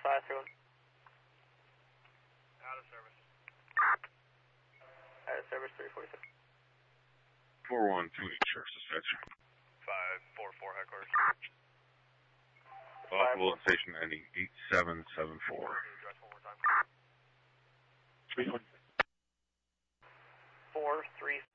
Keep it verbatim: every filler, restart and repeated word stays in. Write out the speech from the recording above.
five three one. Out of service. Out of service three forty-six. four one two eight, Sheriff's Dispatch. five four four headquarters. Possible station ending eight seven seven four. Address one more time. three one. four three